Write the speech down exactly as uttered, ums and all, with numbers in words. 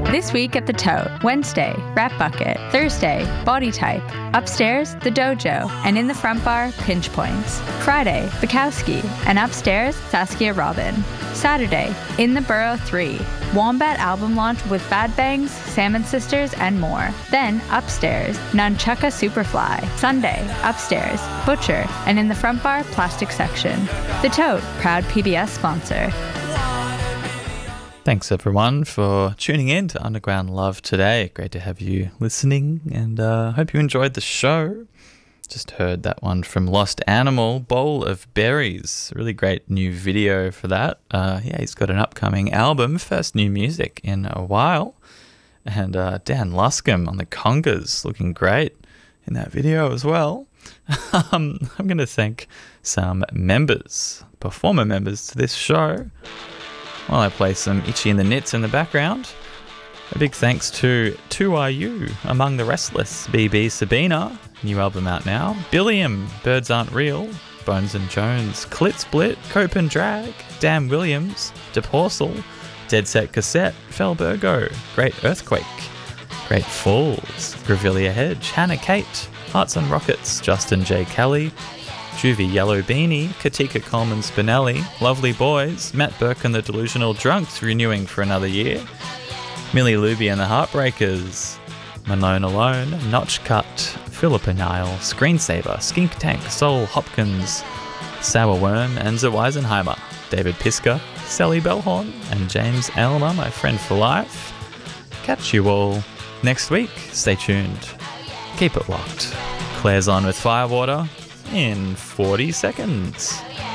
This week at the Tote, Wednesday, Rat Bucket, Thursday, Body Type, upstairs, The Dojo, and in the front bar, Pinch Points. Friday, Bukowski, and upstairs, Saskia Robin. Saturday, In the Burrow three, Wombat album launch with Bad Bangs, Salmon Sisters, and more. Then, upstairs, Nunchucka Superfly. Sunday, upstairs, Butcher, and in the front bar, Plastic Section. The Tote, proud P B S sponsor. Thanks everyone for tuning in to Underground Love today. Great to have you listening, and uh, hope you enjoyed the show. Just heard that one from Lost Animal, Bowl of Berries. Really great new video for that. Uh, yeah, he's got an upcoming album, first new music in a while. And uh, Dan Luscombe on the congas, looking great in that video as well. um, I'm going to thank some members, performer members to this show, while I play some Itchy and the Knits in the background. A big thanks to two R U, Among the Restless, B B Sabina, new album out now, Billiam, Birds Aren't Real, Bones and Jones, Clit Split, Cope and Drag, Dan Williams, DePorsel, Dead Set Cassette, Felbergo, Great Earthquake, Great Falls, Gravilia Hedge, Hannah Kate, Hearts and Rockets, Justin J. Kelly, Juvie Yellow Beanie, Katika Coleman Spinelli, Lovely Boys, Matt Burke and the Delusional Drunks renewing for another year, Millie Luby and the Heartbreakers, Manone Alone, Notch Cut, Philippa Nile, Screensaver, Skink Tank, Soul Hopkins, Sour Worm and Weisenheimer, David Pisker, Sally Bellhorn and James Elmer, my friend for life. Catch you all next week. Stay tuned. Keep it locked. Claire's on with Firewater in forty seconds.